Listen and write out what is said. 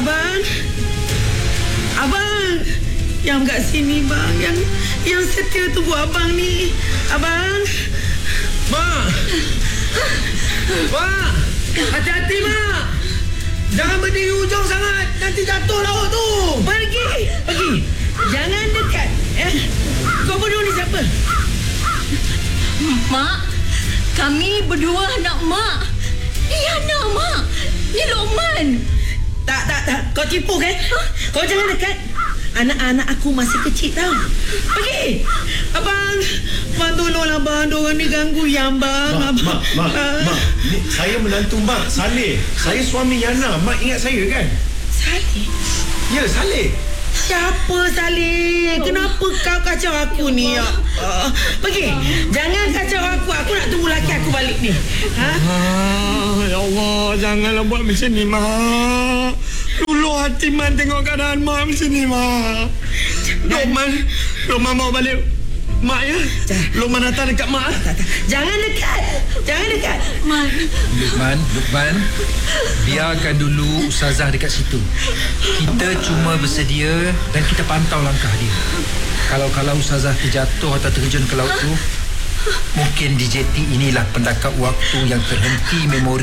Abang. Abang. Yang kat sini bang. Yang setia tu buat abang ni. Abang. Mak. Mak. Hati-hati mak. Jangan berdiri ujung sangat. Nanti jatuh laut tu. Pergi. Jangan dekat. Kau berdua ni siapa? Mak, kami berdua anak mak. Ini anak mak. Ni Lokman. Tak. Kau tipu kan? Kau jangan dekat. Anak-anak aku masih kecil tau. Pergi. Abang tolonglah bang. Diorang ni ganggu yang bang. Mak. Ni saya menantu Mak, Saleh. Saya suami Yana. Mak ingat saya kan? Saleh? Ya, Saleh. Siapa Saleh? Kenapa kau kacau aku ni? Pergi. Jangan kacau aku. Aku nak tunggu laki aku balik ni. Ya Allah, janganlah buat macam ni, Mak. Dulu hati Man tengok keadaan Mak macam ni, Mak. Lokman mau balik Mak ya? Lokman datang dekat Mak. Jangan dekat. Lukman, biarkan dulu Ustazah dekat situ. Kita cuma bersedia dan kita pantau langkah dia. Kalau Ustazah terjatuh atau terjun ke laut tu, mungkin di jeti inilah pendekat waktu yang terhenti memori